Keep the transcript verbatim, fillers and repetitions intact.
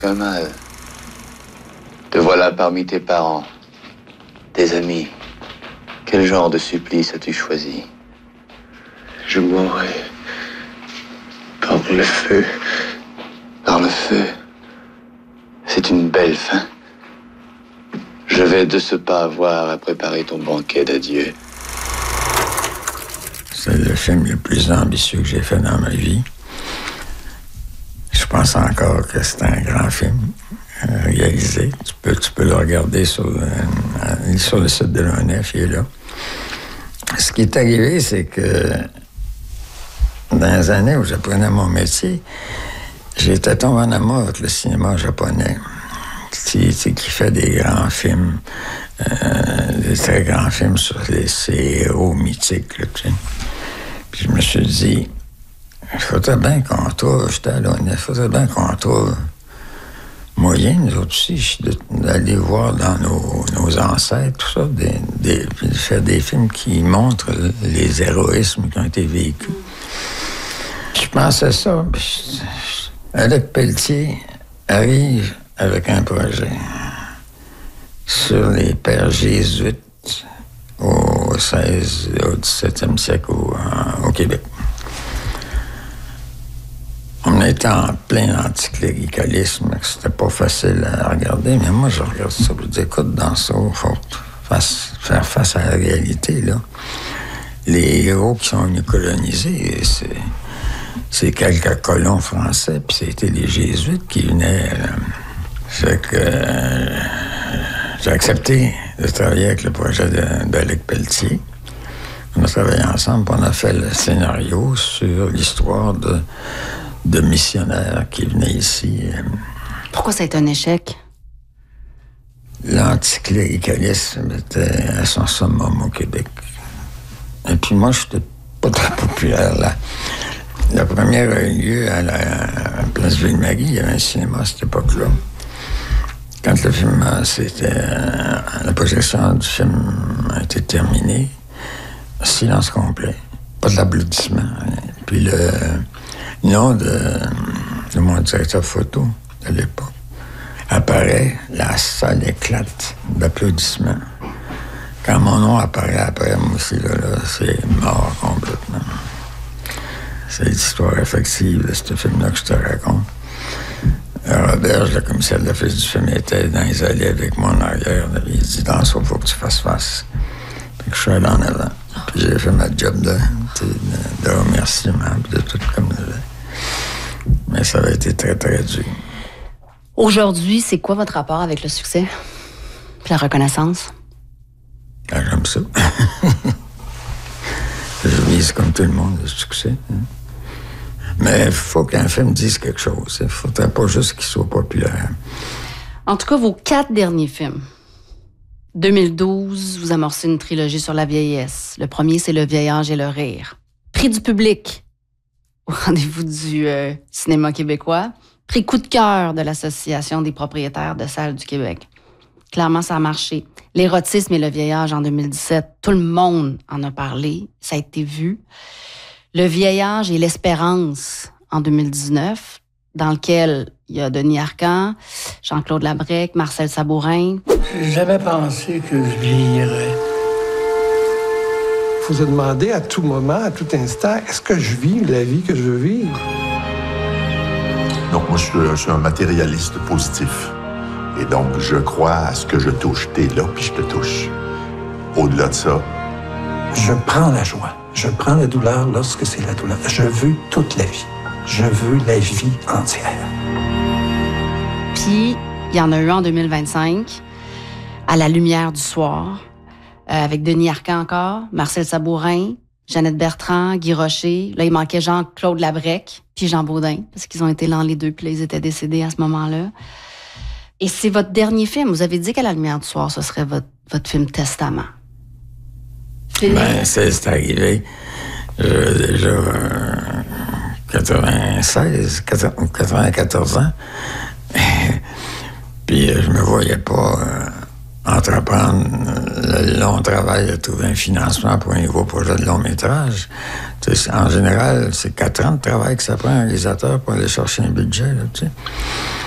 Un mal. Te voilà parmi tes parents, tes amis. Quel genre de supplice as-tu choisi? Je mourrai par le feu. Par le feu. C'est une belle fin. Je vais de ce pas avoir à préparer ton banquet d'adieu. C'est le film le plus ambitieux que j'ai fait dans ma vie. Je pense encore que c'est un grand film euh, réalisé. Tu peux, tu peux le regarder sur, euh, sur le site de l'O N F, il est là. Ce qui est arrivé, c'est que dans les années où j'apprenais mon métier, j'étais tombé en amour avec le cinéma japonais, qui, qui fait des grands films, euh, des très grands films sur les, ces héros mythiques, là, tu sais. Puis je me suis dit, il faudrait bien qu'on trouve, j'étais à l'O N F, il faudrait bien qu'on trouve moyen, nous autres aussi, d'aller voir dans nos, nos ancêtres, tout ça, des, des, de faire des films qui montrent les héroïsmes qui ont été vécus. Je pensais ça. Alec Pelletier arrive avec un projet sur les pères jésuites au seizième, au dix-septième siècle au, au Québec. On était en plein anticléricalisme, c'était pas facile à regarder, mais moi, je regarde ça, je dis, écoute, dans ça, il faut face, faire face à la réalité, là. Les héros qui sont venus coloniser, c'est, c'est quelques colons français, puis c'était les jésuites qui venaient. Là. Fait que euh, j'ai accepté de travailler avec le projet d'Alec Pelletier. On a travaillé ensemble, puis on a fait le scénario sur l'histoire de de missionnaires qui venaient ici. Pourquoi ça a été un échec? L'anticléricalisme était à son summum au Québec. Et puis moi, je n'étais pas très populaire là. La première a eu lieu à la à Place Ville-Marie. Il y avait un cinéma à cette époque-là. Quand le film, c'était... La projection du film a été terminée, silence complet. Pas d'applaudissements. Puis le... nom de, de mon directeur photo de l'époque apparaît, la salle éclate d'applaudissements. Quand mon nom apparaît après, moi aussi, là, là, c'est mort complètement. C'est l'histoire effective de ce film-là que je te raconte. Robert, le commissaire de l'office du film, était dans les allées avec moi en arrière. Il dit, dans ça, il faut que tu fasses face. Puis que je suis allé en avant. Puis j'ai fait ma job de, de, de remerciement, puis de tout comme ça. Mais ça avait été très, très dur. Aujourd'hui, c'est quoi votre rapport avec le succès? Puis la reconnaissance? Ah, j'aime ça. Je vise comme tout le monde le succès. Hein. Mais il faut qu'un film dise quelque chose. Il ne faudrait pas juste qu'il soit populaire. En tout cas, vos quatre derniers films. deux mille douze, vous amorcez une trilogie sur la vieillesse. Le premier, c'est Le vieil âge et le rire. Prix du public au rendez-vous du euh, cinéma québécois. Prix coup de cœur de l'Association des propriétaires de salles du Québec. Clairement, ça a marché. L'érotisme et le vieil âge en deux mille dix-sept, tout le monde en a parlé. Ça a été vu. Le vieil âge et l'espérance en deux mille dix-neuf, dans lequel il y a Denis Arcand, Jean-Claude Labrec, Marcel Sabourin. J'ai jamais pensé que je vieillirais. Il faut se demander à tout moment, à tout instant, est-ce que je vis la vie que je veux vivre? Donc, moi, je suis, je suis un matérialiste positif. Et donc, je crois à ce que je touche. T'es là, puis je te touche. Au-delà de ça... Je prends la joie. Je prends la douleur lorsque c'est la douleur. Je veux toute la vie. Je veux la vie entière. Puis, il y en a eu en deux mille vingt-cinq, À la lumière du soir, euh, avec Denis Arcand encore, Marcel Sabourin, Jeannette Bertrand, Guy Rocher. Là, il manquait Jean-Claude Labrec, puis Jean Baudin, parce qu'ils ont été là les deux, puis là, ils étaient décédés à ce moment-là. Et c'est votre dernier film. Vous avez dit qu'À la lumière du soir, ce serait votre, votre film testament. Ben, c'est, c'est arrivé. J'ai déjà euh, quatre-vingt-seize, quatre-vingt-quatorze ans. Puis euh, je me voyais pas euh, entreprendre le long travail de trouver un financement pour un nouveau projet de long métrage. Tu sais, en général, c'est quatre ans de travail que ça prend un réalisateur pour aller chercher un budget, là, tu sais.